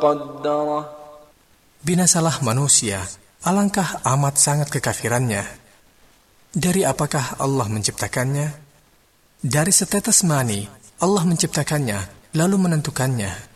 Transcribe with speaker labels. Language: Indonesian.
Speaker 1: قدره.
Speaker 2: Binasalah manusia, alangkah amat sangat kekafirannya. Dari apakah Allah menciptakannya? Dari setetes mani, Allah menciptakannya, lalu menentukannya.